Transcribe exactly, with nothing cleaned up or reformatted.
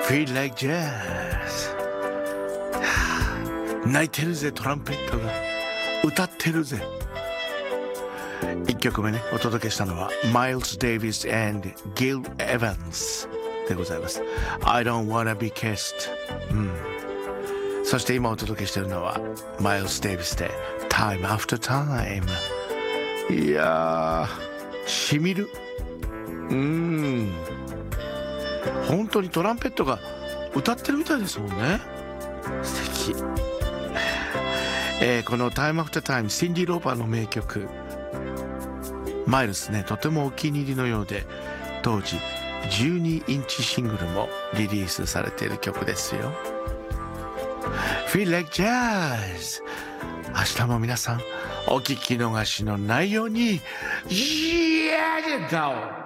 Feel like jazz 泣いてるぜトランペットが歌ってるぜ。いっきょくめねお届けしたのは Miles Davis and Gil Evans でございます。 I don't wanna be kissed、うん、そして今お届けしているのは Miles Davis で Time After Time。 いやーしみる。うーん本当にトランペットが歌ってるみたいですもんね。素敵。えー、この Time After Time シンディ・ローパーの名曲。マイルスねとてもお気に入りのようで当時じゅうにインチシングルもリリースされている曲ですよ。 Feel like jazz。 明日も皆さんお聞き逃しのないようにジャズド